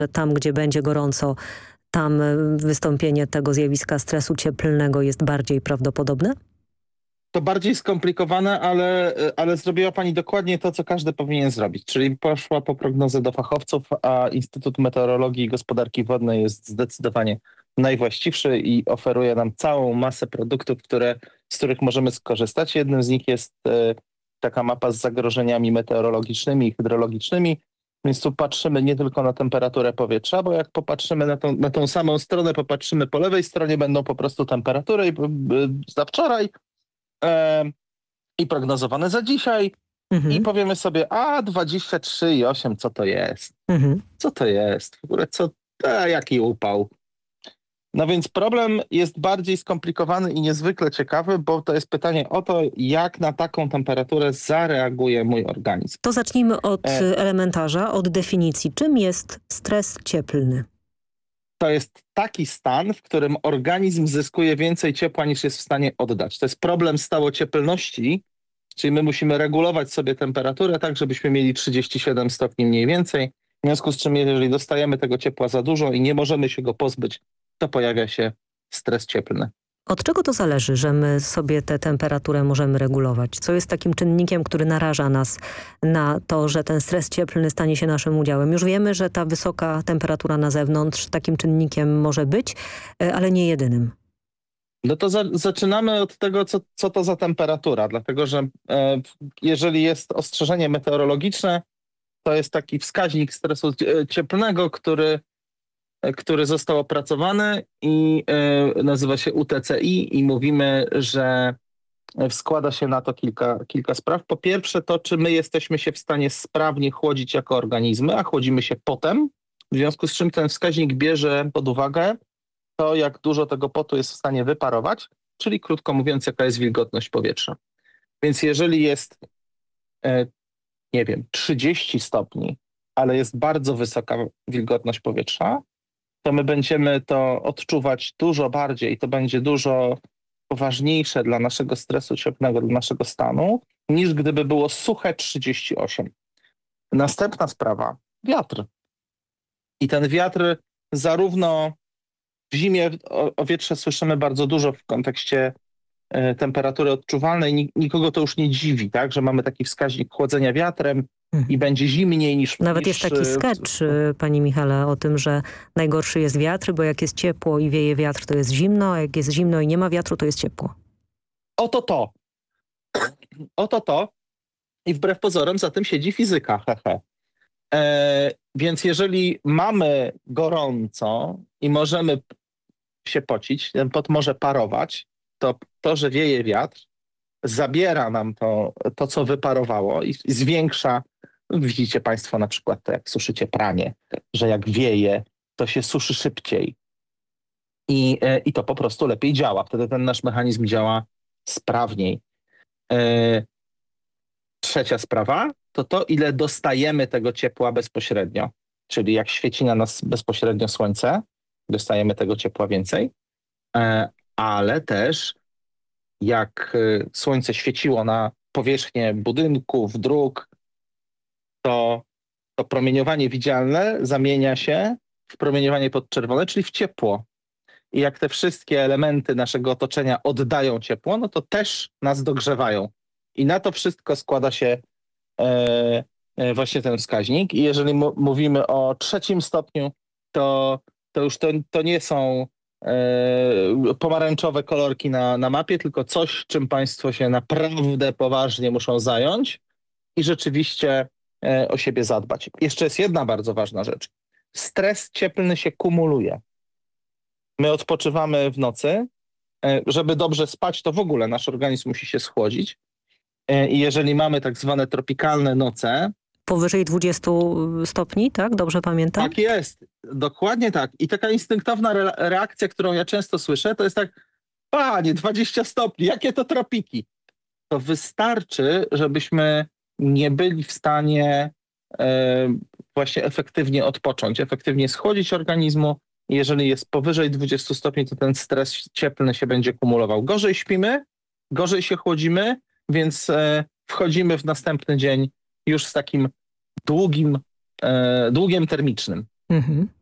że tam, gdzie będzie gorąco, tam wystąpienie tego zjawiska stresu cieplnego jest bardziej prawdopodobne? To bardziej skomplikowane, ale zrobiła pani dokładnie to, co każdy powinien zrobić. Czyli poszła po prognozę do fachowców, a Instytut Meteorologii i Gospodarki Wodnej jest zdecydowanie najwłaściwszy i oferuje nam całą masę produktów, z których możemy skorzystać. Jednym z nich jest taka mapa z zagrożeniami meteorologicznymi i hydrologicznymi. Więc tu patrzymy nie tylko na temperaturę powietrza, bo jak popatrzymy na tą samą stronę, popatrzymy po lewej stronie, będą po prostu temperatury za wczoraj, i prognozowane za dzisiaj i powiemy sobie, 23,8, co to jest? Co to jest? W ogóle jaki upał? No więc problem jest bardziej skomplikowany i niezwykle ciekawy, bo to jest pytanie o to, jak na taką temperaturę zareaguje mój organizm. To zacznijmy od elementarza, od definicji. Czym jest stres cieplny? To jest taki stan, w którym organizm zyskuje więcej ciepła niż jest w stanie oddać. To jest problem stałocieplności, czyli my musimy regulować sobie temperaturę tak, żebyśmy mieli 37 stopni mniej więcej. W związku z czym, jeżeli dostajemy tego ciepła za dużo i nie możemy się go pozbyć, to pojawia się stres cieplny. Od czego to zależy, że my sobie tę temperaturę możemy regulować? Co jest takim czynnikiem, który naraża nas na to, że ten stres cieplny stanie się naszym udziałem? Już wiemy, że ta wysoka temperatura na zewnątrz takim czynnikiem może być, ale nie jedynym. No to zaczynamy od tego, co to za temperatura, dlatego że jeżeli jest ostrzeżenie meteorologiczne, to jest taki wskaźnik stresu cieplnego, który został opracowany i nazywa się UTCI i mówimy, że składa się na to kilka spraw. Po pierwsze to, czy my jesteśmy się w stanie sprawnie chłodzić jako organizmy, a chłodzimy się potem, w związku z czym ten wskaźnik bierze pod uwagę to, jak dużo tego potu jest w stanie wyparować, czyli krótko mówiąc, jaka jest wilgotność powietrza. Więc jeżeli jest, 30 stopni, ale jest bardzo wysoka wilgotność powietrza, to my będziemy to odczuwać dużo bardziej i to będzie dużo poważniejsze dla naszego stresu cieplnego, dla naszego stanu, niż gdyby było suche 38. Następna sprawa, wiatr. I ten wiatr zarówno w zimie o wietrze słyszymy bardzo dużo w kontekście temperatury odczuwalnej. Nikogo to już nie dziwi, tak, że mamy taki wskaźnik chłodzenia wiatrem i będzie zimniej niż... Nawet jest taki sketch, pani Michale, o tym, że najgorszy jest wiatr, bo jak jest ciepło i wieje wiatr, to jest zimno, a jak jest zimno i nie ma wiatru, to jest ciepło. Oto to. Oto to. I wbrew pozorom za tym siedzi fizyka. Więc jeżeli mamy gorąco i możemy się pocić, ten pot może parować, to, że wieje wiatr, zabiera nam to co wyparowało i zwiększa. Widzicie państwo na przykład to, jak suszycie pranie, że jak wieje, to się suszy szybciej. I to po prostu lepiej działa. Wtedy ten nasz mechanizm działa sprawniej. Trzecia sprawa to, ile dostajemy tego ciepła bezpośrednio. Czyli jak świeci na nas bezpośrednio słońce, dostajemy tego ciepła więcej, ale też jak słońce świeciło na powierzchnię budynków, dróg, to promieniowanie widzialne zamienia się w promieniowanie podczerwone, czyli w ciepło. I jak te wszystkie elementy naszego otoczenia oddają ciepło, no to też nas dogrzewają. I na to wszystko składa się właśnie ten wskaźnik. I jeżeli mówimy o 3 stopniu, to już to nie są pomarańczowe kolorki na mapie, tylko coś, czym państwo się naprawdę poważnie muszą zająć i rzeczywiście o siebie zadbać. Jeszcze jest jedna bardzo ważna rzecz. Stres cieplny się kumuluje. My odpoczywamy w nocy. Żeby dobrze spać, to w ogóle nasz organizm musi się schłodzić. I jeżeli mamy tak zwane tropikalne noce... Powyżej 20 stopni, tak? Dobrze pamiętam? Tak jest. Dokładnie tak. I taka instynktowna reakcja, którą ja często słyszę, to jest tak: panie, 20 stopni, jakie to tropiki? To wystarczy, żebyśmy nie byli w stanie właśnie efektywnie odpocząć, efektywnie schłodzić organizmu. Jeżeli jest powyżej 20 stopni, to ten stres cieplny się będzie kumulował. Gorzej śpimy, gorzej się chłodzimy, więc wchodzimy w następny dzień już z takim długiem termicznym. Mhm.